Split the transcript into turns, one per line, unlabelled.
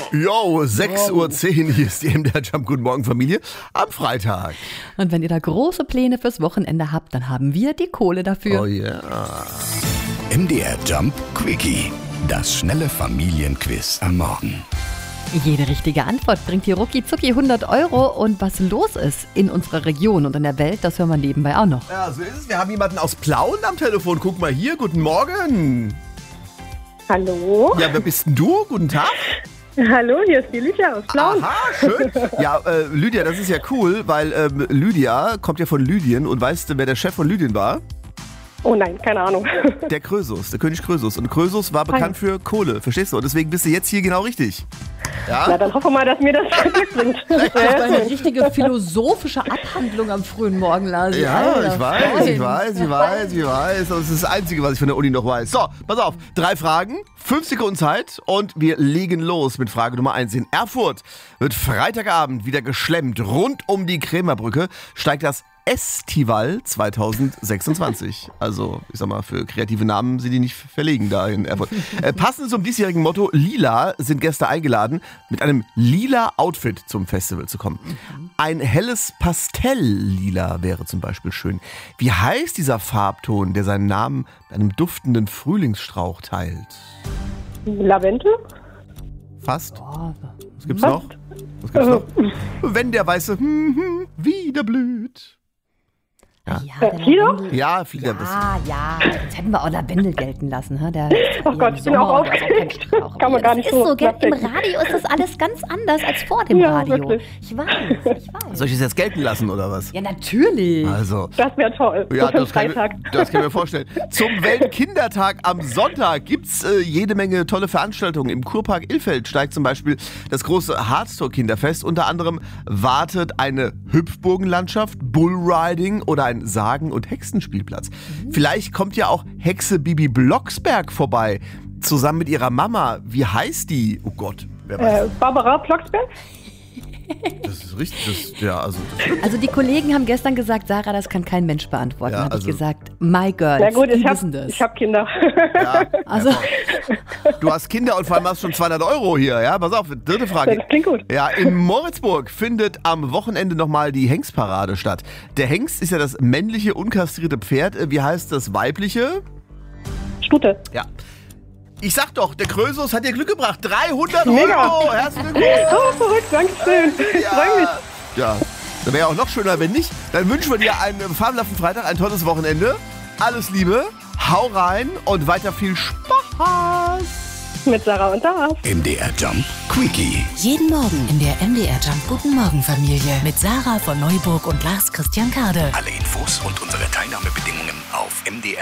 Jo, 6:10 Uhr, hier ist die MDR Jump. Guten Morgen, Familie, am Freitag.
Und wenn ihr da große Pläne fürs Wochenende habt, dann haben wir die Kohle dafür.
Oh ja.
MDR Jump Quickie. Das schnelle Familienquiz am Morgen.
Jede richtige Antwort bringt hier rucki zucki 100 €. Und was los ist in unserer Region und in der Welt, das hören wir nebenbei auch noch.
Ja, so ist es. Wir haben jemanden aus Plauen am Telefon. Guck mal hier, guten Morgen.
Hallo?
Ja, wer bist denn du? Guten Tag.
Hallo, hier ist die Lydia aus Plauen.
Aha, schön. Ja, Lydia, das ist ja cool, weil Lydia kommt ja von Lydien. Und weißt du, wer der Chef von Lydien war?
Oh nein, keine Ahnung.
Der Krösus, der König Krösus. Und Krösus war bekannt für Kohle, verstehst du? Und deswegen bist du jetzt hier genau richtig. Ja?
Na, dann hoffen wir mal, dass mir das Glück bringt.
Das war eine richtige philosophische Abhandlung am frühen Morgen, Lasi.
Ja,
Alter,
ich weiß. Das ist das Einzige, was ich von der Uni noch weiß. So, pass auf. 3 Fragen, 5 Sekunden Zeit und wir legen los mit Frage Nummer 1. In Erfurt wird Freitagabend wieder geschlemmt. Rund um die Krämerbrücke steigt das Estival 2026. Also, ich sag mal, für kreative Namen sind die nicht verlegen da in Erfurt. Passend zum diesjährigen Motto Lila sind Gäste eingeladen, mit einem lila Outfit zum Festival zu kommen. Ein helles Pastelllila wäre zum Beispiel schön. Wie heißt dieser Farbton, der seinen Namen einem duftenden Frühlingsstrauch teilt?
Lavendel?
Fast. Was gibt's noch? Wenn der weiße wieder blüht.
Flieder?
Ja, Flieder.
Ja. Jetzt hätten wir auch Lavendel gelten lassen. Der
Oh Gott, ich bin auch aufgeregt. Kann man gar nicht
ist so, gell? Im
nachdenken.
Radio ist das alles ganz anders als vor dem
Ja,
Radio.
wirklich.
Ich weiß.
Soll ich es jetzt gelten lassen, oder was?
Ja, natürlich.
Also,
Das wäre toll.
ja,
Für
das kann
Freitag.
ich mir vorstellen. Zum Weltkindertag am Sonntag gibt's jede Menge tolle Veranstaltungen. Im Kurpark Ilfeld steigt zum Beispiel das große Hardstore-Kinderfest. Unter anderem wartet eine Hüpfburgenlandschaft, Bullriding oder ein Sagen- und Hexenspielplatz. Vielleicht kommt ja auch Hexe Bibi Blocksberg vorbei, zusammen mit ihrer Mama. Wie heißt die? Oh Gott, wer weiß.
Barbara Blocksberg?
Das ist richtig.
Also die Kollegen haben gestern gesagt, Sarah, das kann kein Mensch beantworten.
Ja,
Habe
also-
ich gesagt, my girls,
Na gut,
die
ich
wissen das.
hab Kinder.
Ja,
Also-
du hast Kinder und vor allem hast schon 200 € hier. Ja, pass auf, 3. Frage.
Das klingt gut.
Ja, in Moritzburg findet am Wochenende nochmal die Hengstparade statt. Der Hengst ist ja das männliche, unkastrierte Pferd. Wie heißt das weibliche?
Stute.
Ja. Ich sag doch, der Krösus hat dir Glück gebracht. 300
Mega.
€. Herzlichen Glückwunsch.
Oh, verrückt, Dankeschön. Ich freue mich.
Ja, das wäre ja auch noch schöner, wenn nicht. Dann wünschen wir dir einen fabelhaften Freitag, ein tolles Wochenende. Alles Liebe, hau rein und weiter viel Spaß.
Mit Sarah und Sarah.
MDR Jump Quickie.
Jeden Morgen in der MDR Jump Guten Morgen Familie mit Sarah von Neuburg und Lars Christian Kade.
Alle Infos und unsere Teilnahmebedingungen auf MDR